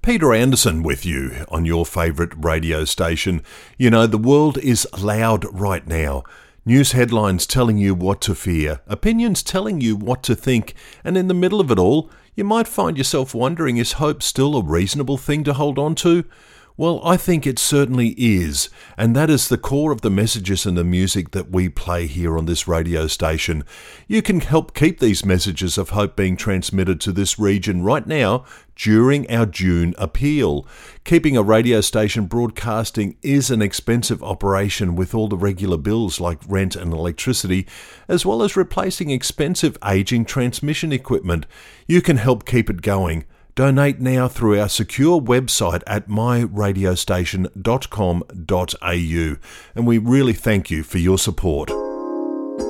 Peter Anderson with you on your favourite radio station. You know, the world is loud right now. News headlines telling you what to fear, opinions telling you what to think, and in the middle of it all, you might find yourself wondering, is hope still a reasonable thing to hold on to? Well, I think it certainly is, and that is the core of the messages and the music that we play here on this radio station. You can help keep these messages of hope being transmitted to this region right now during our June appeal. Keeping a radio station broadcasting is an expensive operation with all the regular bills like rent and electricity, as well as replacing expensive aging transmission equipment. You can help keep it going. Donate now through our secure website at myradiostation.com.au, and we really thank you for your support.